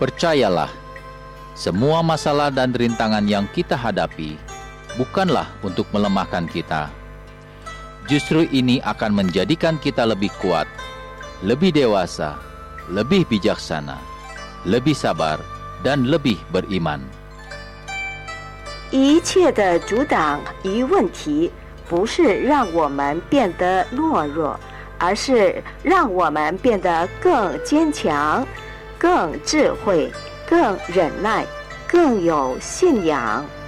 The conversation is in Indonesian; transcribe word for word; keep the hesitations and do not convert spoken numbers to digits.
Percayalah, semua masalah dan rintangan yang kita hadapi bukanlah untuk melemahkan kita. Justru ini akan menjadikan kita lebih kuat, lebih dewasa, lebih bijaksana, lebih sabar, dan lebih beriman. 一切的阻挡与问题，不是让我们变得懦弱，而是让我们变得更坚强、更智慧、更忍耐、更有信仰。